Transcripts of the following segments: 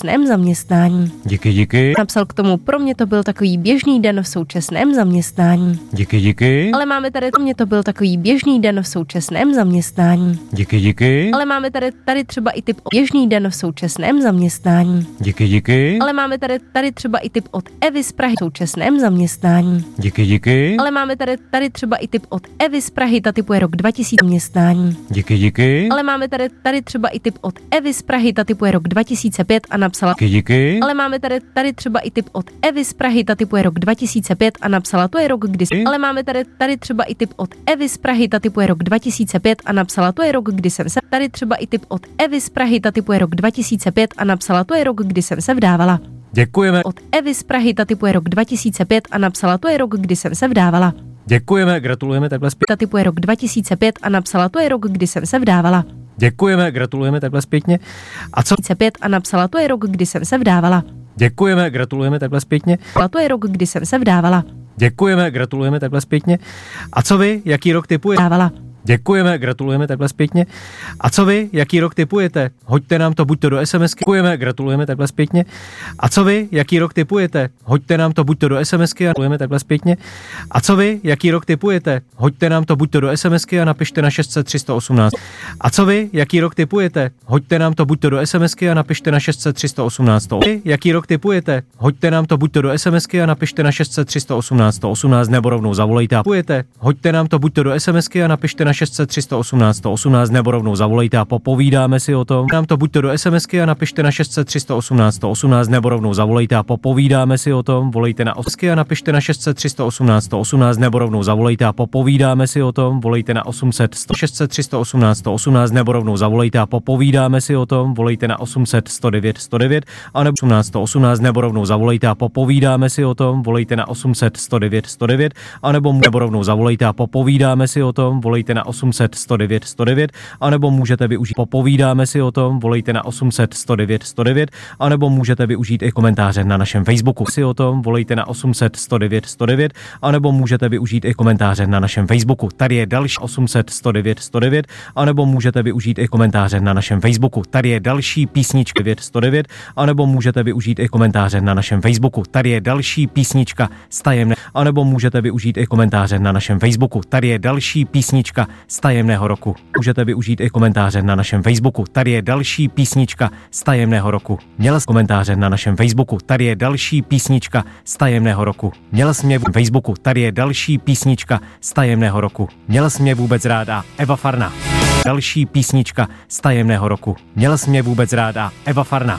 současném zaměstnání. Díky. Napsal k tomu, pro mě to byl takový běžný den v současném zaměstnání. Díky. Ale máme tady, pro mě to byl takový běžný den v současném zaměstnání. Díky. Ale máme tady třeba i typ běžný den v současném zaměstnání. Díky. Ale máme tady třeba i typ od Evy z Prahy v současném zaměstnání. Díky. Ale máme tady třeba i typ od Evy z Prahy, ta typuje rok 2000 zaměstnání. Díky. Ale máme tady třeba i typ od Evy z Prahy, ta typuje rok 2005 a napsala. Díky. Ale máme tady třeba i typ od Evy z Prahy, ta typuje rok 2005 a napsala, to je rok kdy. Ale máme tady třeba i typ od Evy z Prahy, ta typuje rok 2005 a napsala, to je rok kdy jsem se. Tady třeba i typ od Evy z Prahy, ta typuje rok 2005 a napsala, to je rok kdy jsem se vdávala. Děkujeme. Od Evy z Prahy, ta typuje rok 2005 a napsala, to je rok kdy jsem se vdávala. Děkujeme, gratulujeme takhle zpětně. Ta typuje rok 2005 a napsala, to je rok kdy jsem se vdávala. Děkujeme, gratulujeme takhle zpětně. A co? 2005 a napsala, to je rok kdy jsem se vdávala. Děkujeme, gratulujeme takhle zpětně. A to je rok kdy jsem se vdávala. Děkujeme, gratulujeme takhle zpětně. A co vy, jaký rok typujete? Vdávala. Děkujeme, gratulujeme takhle zpětně. A co vy, jaký rok typujete? Hoďte nám to buď to do SMSky. Děkujeme, gratulujeme takhle zpětně. A co vy, jaký rok typujete? Hoďte nám to buď to do SMSky a gratulujeme takhle zpětně. A co vy, jaký rok typujete? Hoďte nám to buď to do SMSky a napište na 600 318. A co vy, jaký rok typujete? Hoďte nám to buď to do SMSky a napište na 600 318. Vy, jaký rok typujete? Hoďte nám to buď to do SMSky a napište na 600 318 118 nebo rovnou zavolejte. Hoďte nám to buď to do SMSky a napište na 600 318 118 nebo rovnou zavolejte a popovídáme si o tom. Nám to buď to do SMSky a napište na 600 318 118 nebo rovnou zavolejte a popovídáme si o tom. Volejte na osky a napište na 600 318 118 nebo rovnou zavolejte a popovídáme si o tom. Volejte na 800 600 318 118 nebo rovnou zavolejte a popovídáme si o tom. Volejte na 800 109 109 a nebo 18 118 nebo rovnou zavolejte a popovídáme si o tom. Volejte na 800 109 109 a nebo rovnou zavolejte a popovídáme si o tom. Volejte na 800 109 109 a nebo můžete využít popovídáme si o tom. Volejte na 800 109 109 a nebo můžete využít i komentáře na našem Facebooku. Si o tom volejte na 800 109 109 a nebo můžete využít i komentáře na našem Facebooku. Tady je další 800 109 109 a nebo můžete využít i komentáře na našem Facebooku. Tady je další písnička 109 a nebo můžete využít i komentáře na našem Facebooku. Tady je další písnička z tajemné a nebo můžete využít i komentáře na našem Facebooku. Tady je další písnička z tajemného roku. Můžete využít i komentáře na našem Facebooku. Tady je další písnička z tajemného roku. Měl jsi komentáře na našem Facebooku. Tady je další písnička z tajemného roku. Měl jsi mě v Facebooku. Tady je další písnička z tajemného roku. Měl jsi mě vůbec ráda. Eva Farna. Další písnička z tajemného roku. Měl jsi mě vůbec ráda. Eva Farna.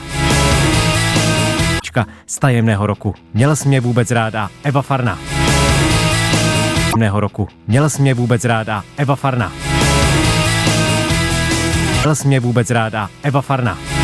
Z tajemného roku. Měl jsi mě vůbec ráda. Eva Farna. Roku. Měl jsi mě vůbec ráda. Eva Farna. Měl jsi mě vůbec ráda. Eva Farna.